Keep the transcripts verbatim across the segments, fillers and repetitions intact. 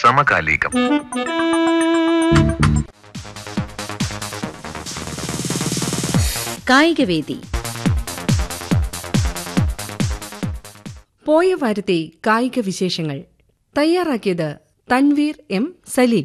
സമകാലികം. കായികവേദി. പോയ വാരത്തെ കായിക വിശേഷങ്ങൾ തയ്യാറാക്കിയത് തൻവീർ എം സലീം.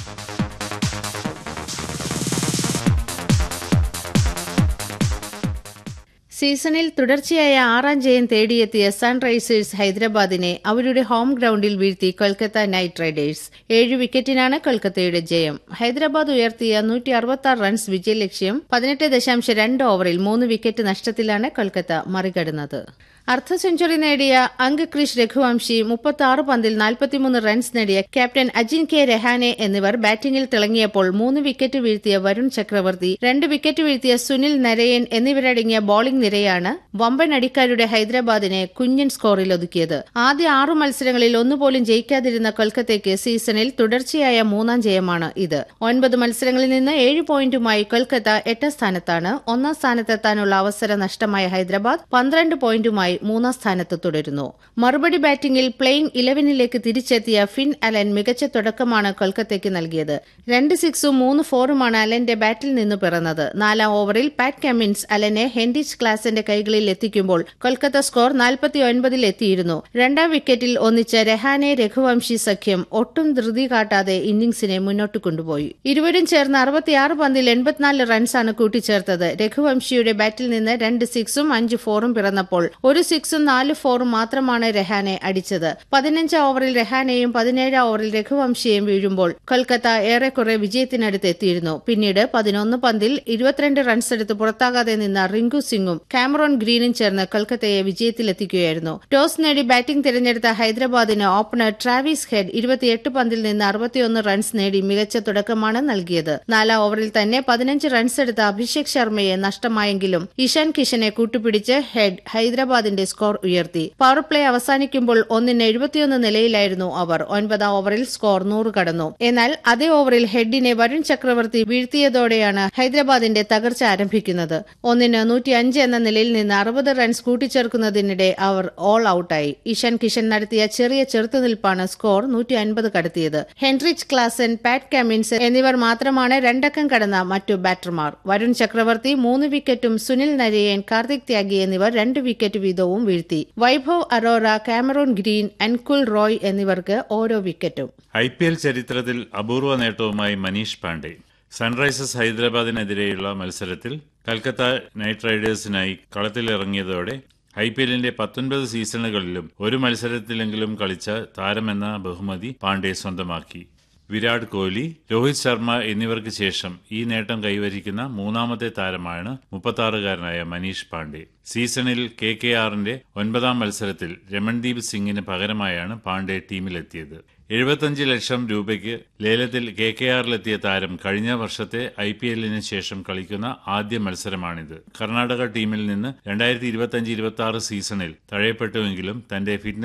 സീസണിൽ തുടർച്ചയായ ആറാം ജയം തേടിയെത്തിയ സൺറൈസേഴ്സ് ഹൈദരാബാദിനെ അവരുടെ ഹോം ഗ്രൌണ്ടിൽ വീഴ്ത്തി കൊൽക്കത്ത നൈറ്റ് റൈഡേഴ്സ്. ഏഴ് വിക്കറ്റിനാണ് കൊൽക്കത്തയുടെ ജയം. ഹൈദരാബാദ് ഉയർത്തിയ നൂറ്റി അറുപത്തി ആറ് റൺസ് വിജയലക്ഷ്യം പതിനെട്ട് ദശാംശം രണ്ട് ഓവറിൽ മൂന്ന് വിക്കറ്റ് നഷ്ടത്തിലാണ് കൊൽക്കത്ത മറികടന്നത്. അർദ്ധ സെഞ്ചുറി നേടിയ അങ്ക് ക്രിഷ് രഘുവംശി മുപ്പത്തി ആറ് പന്തിൽ നാൽപ്പത്തിമൂന്ന് റൺസ് നേടിയ ക്യാപ്റ്റൻ അജിൻക്യ രഹാനെ എന്നിവർ ബാറ്റിംഗിൽ തിളങ്ങിയപ്പോൾ മൂന്ന് വിക്കറ്റ് വീഴ്ത്തിയ വരുൺ ചക്രവർത്തി, രണ്ട് വിക്കറ്റ് വീഴ്ത്തിയ സുനിൽ നരയൻ എന്നിവരടങ്ങിയ ബോളിംഗ് നിരയാണ് വമ്പൻ അടിക്കാരുടെ ഹൈദരാബാദിനെ കുഞ്ഞൻ സ്കോറിൽ ഒതുക്കിയത്. ആദ്യ ആറു മത്സരങ്ങളിൽ ഒന്നുപോലും ജയിക്കാതിരുന്ന കൊൽക്കത്തയ്ക്ക് സീസണിൽ തുടർച്ചയായ മൂന്നാം ജയമാണ് ഇത്. ഒൻപത് മത്സരങ്ങളിൽ നിന്ന് ഏഴ് പോയിന്റുമായി കൊൽക്കത്ത എട്ടാം സ്ഥാനത്താണ്. ഒന്നാം സ്ഥാനത്തെത്താനുള്ള അവസരം നഷ്ടമായ ഹൈദരാബാദ് പന്ത്രണ്ട് പോയിന്റുമായി മൂന്നാം സ്ഥാനത്ത് തുടരുന്നു. മറുപടി ബാറ്റിംഗിൽ പ്ലേയിംഗ് ഇലവനിലേക്ക് തിരിച്ചെത്തിയ ഫിൻ അലൻ മികച്ച തുടക്കമാണ് കൊൽക്കത്തയ്ക്ക് നൽകിയത്. രണ്ട് സിക്സും മൂന്ന് ഫോറുമാണ് അലന്റെ ബാറ്റിൽ നിന്ന് പിറന്നത്. നാലാം ഓവറിൽ പാറ്റ് കമ്മിൻസ് അലനെ ഹെൻറിച്ച് ക്ലാസിന്റെ കൈകളിൽ എത്തിക്കുമ്പോൾ കൊൽക്കത്ത സ്കോർ നാൽപ്പത്തി ഒൻപതിൽ എത്തിയിരുന്നു. രണ്ടാം വിക്കറ്റിൽ ഒന്നിച്ച രഹാനെ രഘുവംശി സഖ്യം ഒട്ടും ധൃതി കാട്ടാതെ ഇന്നിംഗ്സിനെ മുന്നോട്ട് കൊണ്ടുപോയി. ഇരുവരും ചേർന്ന് അറുപത്തിയാറ് പന്തിൽ എൺപത്തിനാല് റൺസാണ് കൂട്ടിച്ചേർത്തത്. രഘുവംശിയുടെ ബാറ്റിൽ നിന്ന് രണ്ട് സിക്സും അഞ്ച് ഫോറും പിറന്നപ്പോൾ ഒരു സിക്സും നാല് ഫോറും മാത്രമാണ് രഹാനെ അടിച്ചത്. പതിനഞ്ചാം ഓവറിൽ രഹാനെയും പതിനേഴാം ഓവറിൽ രഘുവംശിയും വീഴുമ്പോൾ കൊൽക്കത്ത ഏറെക്കുറെ വിജയത്തിനടുത്ത് എത്തിയിരുന്നു. പിന്നീട് പതിനൊന്ന് പന്തിൽ ഇരുപത്തിരണ്ട് റൺസെടുത്ത് പുറത്താകാതെ നിന്ന റിങ്കു സിംഗും കാമറോൺ ഗ്രീനും ചേർന്ന് കൊൽക്കത്തയെ വിജയത്തിലെത്തിക്കുകയായിരുന്നു. ടോസ് നേടി ബാറ്റിംഗ് തിരഞ്ഞെടുത്ത ഹൈദരാബാദിന് ഓപ്പണർ ട്രാവിസ് ഹെഡ് ഇരുപത്തിയെട്ട് പന്തിൽ നിന്ന് അറുപത്തിയൊന്ന് റൺസ് നേടി മികച്ച തുടക്കമാണ് നൽകിയത്. നാലാം ഓവറിൽ തന്നെ പതിനഞ്ച് റൺസെടുത്ത അഭിഷേക് ശർമ്മയെ നഷ്ടമായെങ്കിലും ഇഷാൻ കിഷനെ കൂട്ടുപിടിച്ച് ഹെഡ് ഹൈദരാബാദിന്റെ സ്കോർ ഉയർത്തി. പവർ പ്ലേ അവസാനിക്കുമ്പോൾ ഒന്നിന് എഴുപത്തിയൊന്ന് നിലയിലായിരുന്നു അവർ. ഒൻപതാം ഓവറിൽ സ്കോർ നൂറ് കടന്നു. എന്നാൽ അതേ ഓവറിൽ ഹെഡിനെ വരുൺ ചക്രവർത്തി വീഴ്ത്തിയതോടെയാണ് ഹൈദരാബാദിന്റെ തകർച്ച ആരംഭിക്കുന്നത്. ഒന്നിന് നൂറ്റി അഞ്ച് എന്ന നിലയിൽ നിന്ന് അറുപത് റൺസ് കൂട്ടിച്ചേർക്കുന്നതിനിടെ അവർ ഓൾ ഔട്ടായി. ഇഷാൻ കിഷൻ നടത്തിയ ചെറിയ ചെറുത്തുനിൽപ്പാണ് സ്കോർ നൂറ്റി അൻപത് കടത്തിയത്. ഹെൻറിച്ച് ക്ലാസൻ, പാറ്റ് കമ്മിൻസ് എന്നിവർ മാത്രമാണ് രണ്ടക്കം കടന്ന മറ്റു ബാറ്റർമാർ. വരുൺ ചക്രവർത്തി മൂന്ന് വിക്കറ്റും സുനിൽ നരയൻ, കാർത്തിക് ത്യാഗി എന്നിവർ രണ്ട് വിക്കറ്റ് വീതവും വീഴ്ത്തി. വൈഭവ് അറോറ, കാമറോൺ ഗ്രീൻ, അൻകുൽ റോയ് എന്നിവർക്ക് ഓരോ വിക്കറ്റും. ഐ പി എൽ ചരിത്രത്തിൽ അപൂർവ നേട്ടവുമായി മനീഷ് പാണ്ഡെ. സൺറൈസേഴ്സ് ഹൈദരാബാദിനെതിരെയുള്ള മത്സരത്തിൽ കൽക്കത്ത നൈറ്റ് റൈഡേഴ്സിനായി കളത്തിലിറങ്ങിയതോടെ ഐ പി എല്ലിന്റെ പത്തൊൻപത് സീസണുകളിലും ഒരു മത്സരത്തിലെങ്കിലും കളിച്ച താരമെന്ന ബഹുമതി പാണ്ഡെ സ്വന്തമാക്കി. വിരാട് കോഹ്ലി, രോഹിത് ശർമ്മ എന്നിവർക്ക് ശേഷം ഈ നേട്ടം കൈവരിക്കുന്ന മൂന്നാമത്തെ താരമാണ് മുപ്പത്തിയാറുകാരനായ മനീഷ് പാണ്ഡെ. സീസണിൽ കെ കെ ആറിന്റെ ഒൻപതാം മത്സരത്തിൽ രമൺദീപ് സിംഗിന് പകരമായാണ് പാണ്ഡെ ടീമിലെത്തിയത്. എഴുപത്തിയഞ്ച് ലക്ഷം രൂപയ്ക്ക് ലേലത്തിൽ കെ കെ ആറിലെത്തിയ താരം കഴിഞ്ഞ വർഷത്തെ ഐ പി എല്ലിന് ശേഷം കളിക്കുന്ന ആദ്യ മത്സരമാണിത്. കർണാടക ടീമിൽ നിന്ന് രണ്ടായിരത്തി ഇരുപത്തിയഞ്ച് ഇരുപത്തി ആറ് സീസണിൽ തഴയപ്പെട്ടുവെങ്കിലും തന്റെ ഫിറ്റ്നസ്